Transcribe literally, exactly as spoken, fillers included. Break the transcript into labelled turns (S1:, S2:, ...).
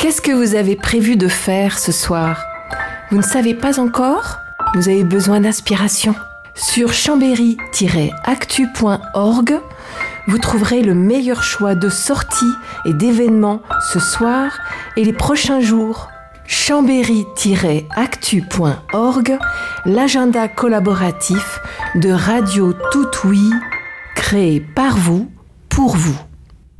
S1: Qu'est-ce que vous avez prévu de faire ce soir ? Vous ne savez pas encore ? Vous avez besoin d'inspiration ? Sur chambéry tiret actu point org, vous trouverez le meilleur choix de sorties et d'événements ce soir et les prochains jours. chambéry tiret actu point org, l'agenda collaboratif de Radio Tout Oui, créé par vous, pour vous.